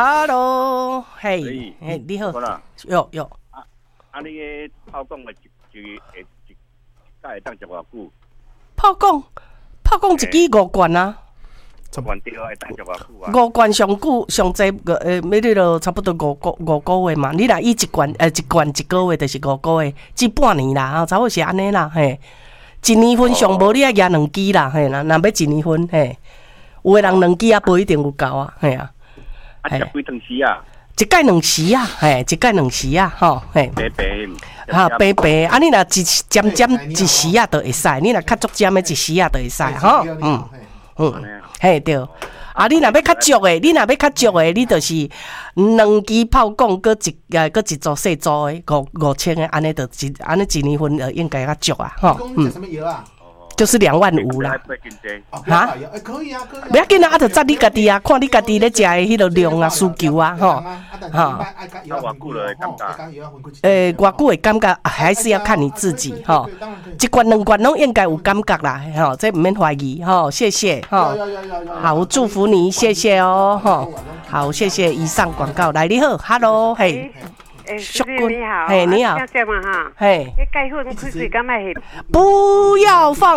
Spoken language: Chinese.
Hello， 嘿，你好，有。 你个炮讲的一会当食偌久？ 炮讲一支5罐啊。 5罐对，会当食偌久啊 ？5罐上久上济你就差不多5个月嘛。你若以一罐1个月，就是5个月，至半年啦，差不多是安尼啦，嘿。1年份上无，你爱举2支啦，嘿啦，若要1年份，嘿，有的人2支啊，不一定有够啊，嘿啊。 食几顿时啊？ 一盖2时啊，嘿，一盖2时啊，吼，嘿。白白，啊，你若尖1时啊，就会使；你若较足尖的1时啊，就会使，吼，嘿对。啊，你若要较足的，你就是2支炮管，搁一组细组的5,000的，安尼1年份应该较足啊，吼。 食什么药啊？ 就是25000啦。 哈？可以啊， 不要紧啊，就照你家己啊，看你家己咧食的迄个量啊、需求啊，吼。偌久的感觉还是要看你自己，吼。1罐2罐拢应该有感觉啦，吼，这唔免怀疑，吼，谢谢，吼。好，祝福你，谢谢哦，吼。好，谢谢。以上广告来，你好 ，Hello， 嘿。 淑君你好， 嘿，你好， 这样嘛哈， 嘿， 盖粉开水敢卖？ 不要放。